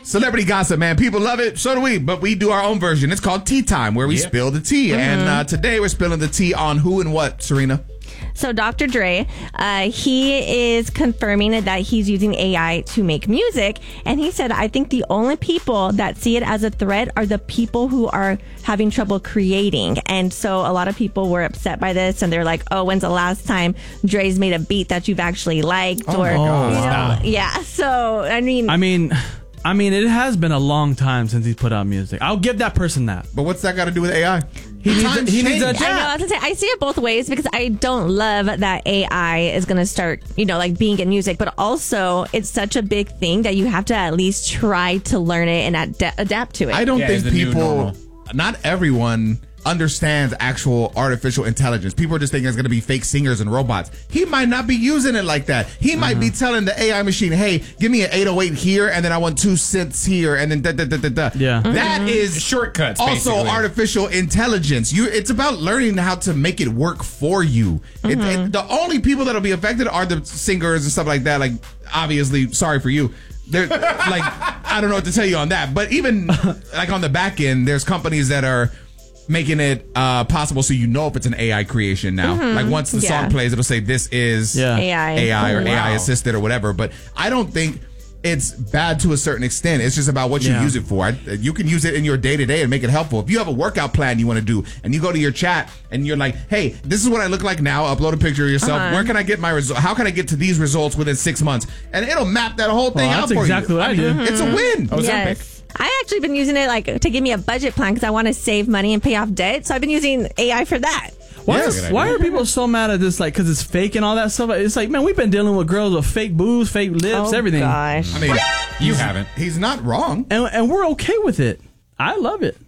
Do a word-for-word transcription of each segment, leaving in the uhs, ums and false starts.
Celebrity gossip, man. People love it. So do we. But we do our own version. It's called Tea Time, where we yep. spill the tea. Mm-hmm. And uh, today we're spilling the tea on who and what, Serena? So Doctor Dre, uh, he is confirming that he's using A I to make music. And he said, I think the only people that see it as a threat are the people who are having trouble creating. And so a lot of people were upset by this. And they're like, oh, when's the last time Dre's made a beat that you've actually liked? Oh, or, my God. You know, Wow. Yeah. So, I mean... I mean... I mean, it has been a long time since he's put out music. I'll give that person that. But what's that got to do with A I? He needs, a, he needs a adapt. I know. I, was gonna say, I see it both ways because I don't love that A I is going to start, you know, like being in music. But also, it's such a big thing that you have to at least try to learn it and ad- adapt to it. I don't yeah, think people, not everyone understands actual artificial intelligence. People are just thinking it's going to be fake singers and robots. He might not be using it like that. He mm-hmm. might be telling the A I machine, hey, give me an eight oh eight here, and then I want two cents here, and then da da da da da. Yeah. Mm-hmm. That is shortcuts, also basically. Artificial intelligence. You, it's about learning how to make it work for you. Mm-hmm. It, it, the only people that'll be affected are the singers and stuff like that. Like, obviously, sorry for you. They're like, I don't know what to tell you on that. But even like on the back end, there's companies that are making it uh, possible so you know if it's an A I creation now. Mm-hmm. Like once the yeah. song plays, it'll say this is yeah. A I, A I or oh, wow. A I assisted or whatever. But I don't think it's bad to a certain extent. It's just about what you yeah. use it for. I, you can use it in your day to day and make it helpful. If you have a workout plan you want to do and you go to your chat and you're like, hey, this is what I look like now. Upload a picture of yourself. Uh-huh. Where can I get my result? How can I get to these results within six months? And it'll map that whole thing well, out that's for exactly you. what I, I mean, do. It's a win. Ozempic. Yes. I actually been using it like to give me a budget plan because I want to save money and pay off debt. So I've been using A I for that. Why, Yes. are, why are people so mad at this? Like, because it's fake and all that stuff. It's like, man, we've been dealing with girls with fake boobs, fake lips, Oh, everything, gosh. I mean, You he's- haven't. He's not wrong. and and we're okay with it. I love it.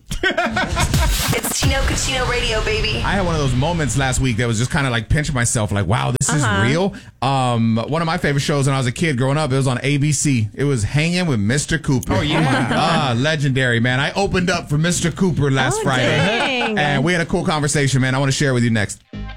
It's Chino Cucino Radio, baby. I had one of those moments last week that was just kind of like pinching myself, like, wow, this Uh-huh. is real. Um, one of my favorite shows when I was a kid growing up, it was on A B C. It was Hanging with Mister Cooper. Oh, yeah. Ah, legendary, man. I opened up for Mister Cooper last Oh, Friday. dang. And we had a cool conversation, man. I want to share with you next.